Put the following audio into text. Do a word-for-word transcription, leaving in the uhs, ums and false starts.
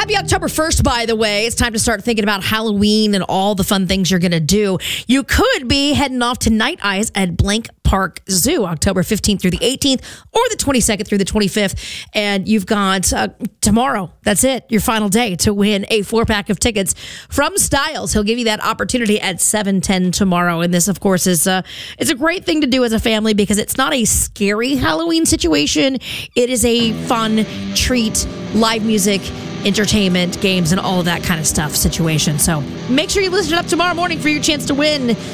Happy October first, by the way. It's time to start thinking about Halloween and all the fun things you're going to do. You could be heading off to Night Eyes at Blank Park Zoo, October fifteenth through the eighteenth, or the twenty-second through the twenty-fifth. And you've got uh, tomorrow. That's it. Your final day to win a four-pack of tickets from Styles. He'll give you that opportunity at seven ten tomorrow. And this, of course, is uh, it's a great thing to do as a family because it's not a scary Halloween situation. It is a fun treat, live music, entertainment, games, and all of that kind of stuff situation. So make sure you listen up tomorrow morning for your chance to win